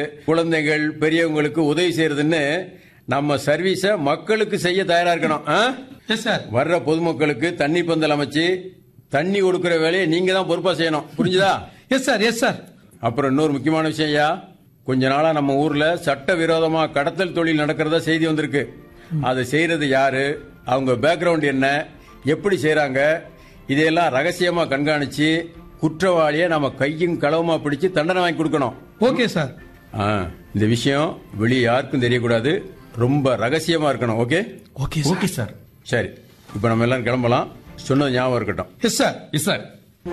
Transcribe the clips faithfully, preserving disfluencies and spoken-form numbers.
குழந்தைகள் பெரியவங்களுக்கு உதவி செய்யறதுன்னு நம்ம சர்வீஸ மக்களுக்கு செய்ய தயாரா இருக்கணும். வர்ற பொதுமக்களுக்கு தண்ணி பந்தல் அமைச்சு தண்ணி கொடுக்கிற வேலையை நீங்க தான் பொறுப்பா செய்யணும். புரிஞ்சுதா? Yes sir yes sir. அப்புறம் இன்னொரு முக்கியமான விஷயம் ஐயா, கொஞ்ச நாளா நம்ம ஊர்ல சட்ட விரோதமா கடத்தல் தொழில் நடக்கிறதா செய்தி வந்திருக்கு. அதை செய்யறது யாரு, அவங்க பேக்ரவுண்ட் என்ன, எப்படி செய்யறாங்க, இதையெல்லாம் ரகசியமா கண்காணிச்சு குற்றவாளியை நம்ம கையும் களவுமா பிடிச்சு தண்டனை வாங்கி கொடுக்கணும். Okay sir. இந்த விஷயம் வெளியே யாருக்கும் தெரியக்கூடாது, ரொம்ப ரகசியமா இருக்கணும். Okay okay okay sir. சரி, இப்ப நம்ம எல்லாரும் கிளம்பலாம். சொன்னது ஞாபகம் இருக்கட்டும். Yes sir yes sir.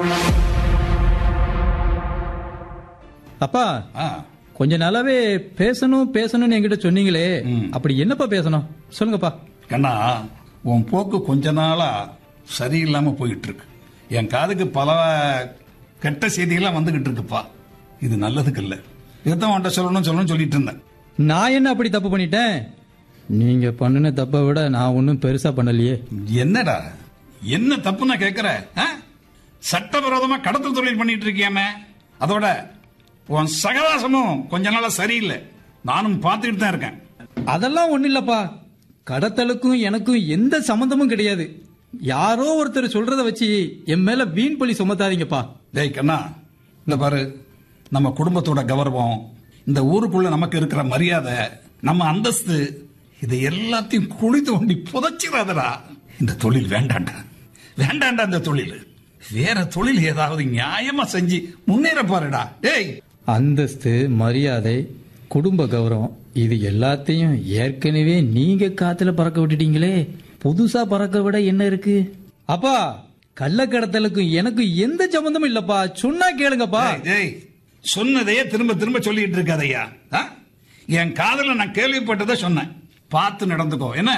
அப்பா, கொஞ்ச நாளாவே பேசணும் பேசணும்னு என்கிட்ட சொன்னீங்களே, அப்படி என்னப்பா பேசணும் சொல்லுங்கப்பா. கண்ணா, உன் போக்கு கொஞ்ச நாளா சரியில்லாம போயிட்டு இருக்கு. என் காதுக்கு பல கெட்ட செய்திகள்லாம் வந்துகிட்டு இருக்குப்பா. இது நல்லதுக்கு இல்ல. இதுதான் உன்ட்ட சொல்லணும் சொல்லணும் சொல்லிட்டு இருந்தேன். நான் என்ன அப்படி தப்பு பண்ணிட்டேன்? நீங்க பண்ணின தப்பை விட நான் ஒன்னும் பெருசா பண்ணலையே. என்னடா என்ன தப்பு நான் கேட்கிற? சட்டவிரோதமா கடத்தல் தொழில் பண்ணிட்டு இருக்கியாமே, அதோட உன் சகவாசமும் கொஞ்ச நாளா சரியில்லை. நானும் பார்த்துக்கிட்டு தான் இருக்கேன். அதெல்லாம் ஒண்ணு இல்லப்பா, கடத்தலுக்கும் எனக்கும் எந்த சம்பந்தமும் கிடையாது. யாரோ ஒருத்தர் சொல்றத வச்சு என் மேல வீண் பழி சுமத்தாதீங்கப்பா. டேய் கண்ணா, இந்த பாரு, நம்ம குடும்பத்தோட கௌரவம், இந்த ஊருக்குள்ள நமக்கு இருக்கிற மரியாதை, நம்ம அந்தஸ்து, இதை எல்லாத்தையும் குழி தோண்டி புதைச்சிடாதடா. இந்த தொழில் வேண்டாண்டா, வேண்டாண்டா. இந்த தொழில் வேற தொழில் ஏதாவது நியாயமா செஞ்சு முன்னேற பாருடா. டேய், அந்தஸ்து, மரியாதை, குடும்ப கௌரவம், இது எல்லாத்தையும் ஏற்கனவே நீங்க காத்துல பறக்க விட்டுட்டீங்களே, புதுசா பறக்க விட என்ன இருக்கு? அப்பா, கள்ளக்கடத்தலுக்கும் எனக்கும் எந்த சம்பந்தமும் இல்லப்பா, சொன்னா கேளுங்கப்பா. டேய், சொன்னதையே திரும்ப திரும்ப சொல்லிட்டு இருக்காதையா. என் காதல நான் கேள்விப்பட்டதை சொன்னேன், பார்த்து நடந்துக்கோ. என்ன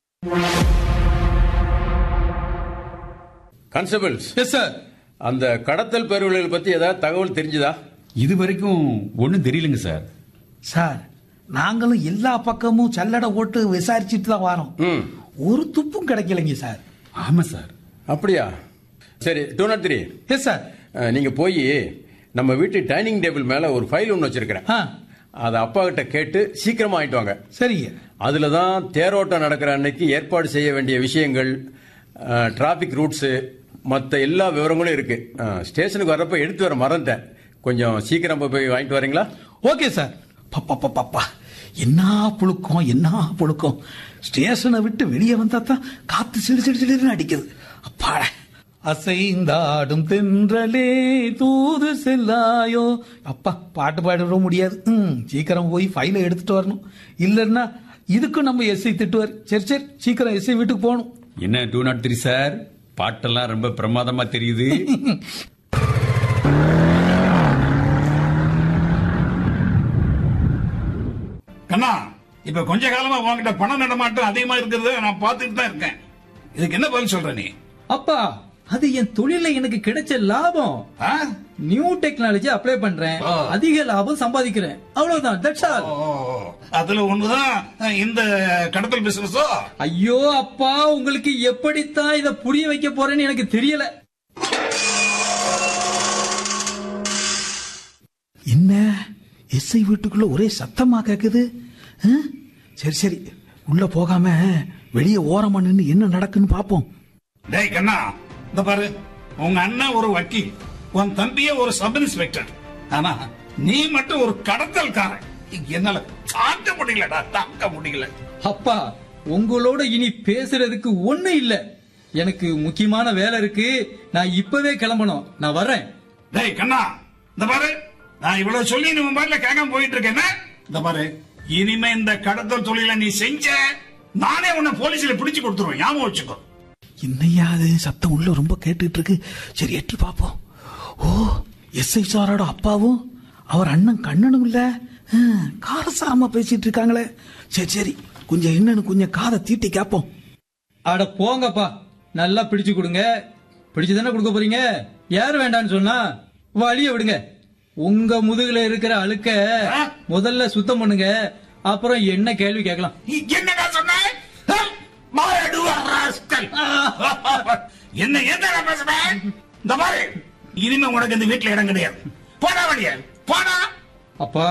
கான்ஸ்டபிள்ஸ்? Yes sir. அந்த கடத்தல் பேர்வழிகள் பத்தி ஏதாவது தகவல் தெரிஞ்சுதா? இது வரைக்கும் ஒன்னும் தெரியலங்க சார். சார், நாங்களும் எல்லா பக்கமும் சல்லடை ஓட்டு விசாரிச்சுட்டு தான் வரோம். ஒரு துப்பும் கிடைக்கலைங்க சார். ஆமா சார். அப்படியா? சரி, two not three. Yes sir. நீங்க போய் நம்ம வீட்டு டைனிங் டேபிள் மேல ஒரு ஃபைல் ஒன்று வச்சிருக்கிறேன், அதை அப்பா கிட்ட கேட்டு சீக்கிரமா ஆயிட்டு வாங்க. சரிங்க. அதுலதான் தேரோட்டம் நடக்கிற அன்னைக்கு ஏற்பாடு செய்ய வேண்டிய விஷயங்கள், டிராபிக் ரூட்ஸ், மற்ற எல்லா விவரங்களும் இருக்கு. ஸ்டேஷனுக்கு வர்றப்ப எடுத்து வர மறந்துட்டேன், கொஞ்சம் சீக்கிரம் போய் வாங்கிட்டு வரீங்களா? Okay sir. பப்பா பப்பா, என்ன புழுக்கம் என்ன புழுக்கம். ஸ்டேஷனை விட்டு வெளியே வந்தா தான் காத்து சிடு சிடு சிடுன்னு அடிக்குது. அப்பாட. அசைந்தாடும் தென்றலே தூது செல்லாயோ. அப்பா, பாட்டு பாட முடியாது. ம் சீக்கிரம் போய் ஃபைலை எடுத்துட்டு வரணும், இல்லன்னா இதுக்கும் நம்ம எஸ்ஐ திட்டுவார். சரி சரி, சீக்கிரம் எஸ்ஐ வீட்டுக்கு போகணும். என்ன டூ நாட் த்ரீ சார், பாட்டெல்லாம் ரொம்ப பிரமாதமா தெரியுது. கண்ணா, இப்ப கொஞ்ச காலமா உங்ககிட்ட பண நடமாட்டம் அதிகமா இருக்கிறது நான் பார்த்துட்டு தான் இருக்கேன். இதுக்கு என்ன பதில் சொல்ற நீ? அப்பா, அது என் தொழில எனக்கு கிடைச்ச லாபம். நியூ டெக்னாலஜி அப்ளை பண்றேன், அதிக லாபம் சம்பாதிக்கிறேன், அவ்வளவுதான். That's all. அதுல ஒண்ணுதான் இந்த கடத்தல் பிசினஸோ? ஐயோ அப்பா, உங்களுக்கு எப்படித்தான் இத புரிய வைக்க போறேன்னு எனக்கு தெரியல. என்ன எஸ்ஐ வீட்டுக்குள்ள ஒரே சத்தமா கேக்குது. சரி சரி, உள்ள போகாம வெளியே ஓரமா நின்று என்ன நடக்குன்னு பாப்போம். டேய் கண்ணா, இந்த பாரு, உங்க அண்ணன் ஒரு வக்கீல், உன் தம்பியே ஒரு சப் இன்ஸ்பெக்டர், ஆனா நீ மட்டும் ஒரு கடத்தல்காரன். என்னால தாங்க முடியலடா, தாங்க முடியல. அப்பா, உங்களோட இனி பேசுறதுக்கு ஒண்ணு இல்ல, எனக்கு முக்கியமான வேலை இருக்கு. நான் இப்பவே கிளம்பணும், நான் வர்றேன். டேய் கண்ணா, இந்த பாரு, நான் இவ்வளவு சொல்லி நீ மொபைல்ல கேட்காம போயிட்டு இருக்கேன். இந்த பாரு, இனிமே இந்த கடத்தல் தொழில நீ செஞ்ச, நானே உன்னை போலீஸ்ல பிடிச்சு கொடுத்துருவேன், ஞாபகம் வச்சுக்கோ. என்னையா அது சத்தம் உள்ள ரொம்ப கேட்டுட்டு இருக்கு. சரி, எட்டி பாப்போம். ஓ, எஸ்ஐ சாரோட அப்பாவும் அவர் அண்ணன் கண்ணனும் இல்ல, காரசாரமா பேசிட்டு இருக்காங்களே. சரி சரி, கொஞ்சம் என்னன்னு கொஞ்சம் காதை தீட்டி கேப்போம். அட போங்கப்பா, நல்லா பிடிச்சு கொடுங்க. பிடிச்சு தானே கொடுக்க போறீங்க, யார் வேண்டான்னு சொன்னா வழிய விடுங்க. உங்க முதுகுல இருக்கிற அழுக்க முதல்ல சுத்தம் பண்ணுங்க, அப்புறம் என்ன கேள்வி கேட்கலாம். என்னடா சொன்ன? என்ன என்ன பேசுறேன்? இந்த மாதிரி இனிமே உனக்கு இந்த வீட்டுல இடம் கிடையாது. போடா வழிய, போடா. அப்பா,